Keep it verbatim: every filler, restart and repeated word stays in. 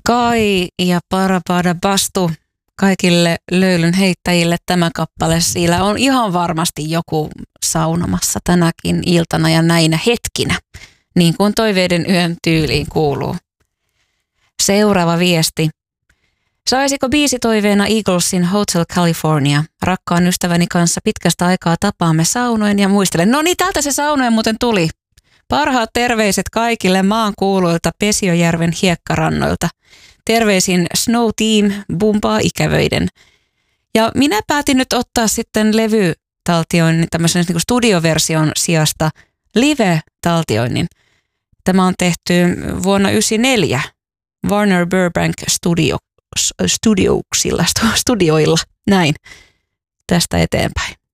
Kai ja Parapada Bastu kaikille löylyn heittäjille tämä kappale. Siellä on ihan varmasti joku saunomassa tänäkin iltana ja näinä hetkinä, niin kuin Toiveiden yön tyyliin kuuluu. Seuraava viesti. Saisiko biisitoiveena Eaglesin Hotel California? Rakkaan ystäväni kanssa pitkästä aikaa tapaamme saunoen ja muistelen. No niin, täältä se saunoen muuten tuli. Parhaat terveiset kaikille maan kuuluilta Pesiojärven hiekkarannoilta. Terveisin Snow Team bumpaa ikävöiden. Ja minä päätin nyt ottaa sitten levytaltioinnin tämmöisen niin kuin studioversion sijasta live-taltioinnin. Tämä on tehty vuonna yhdeksänkymmentäneljä Warner Burbank Studio, studioilla, studioilla. Näin tästä eteenpäin.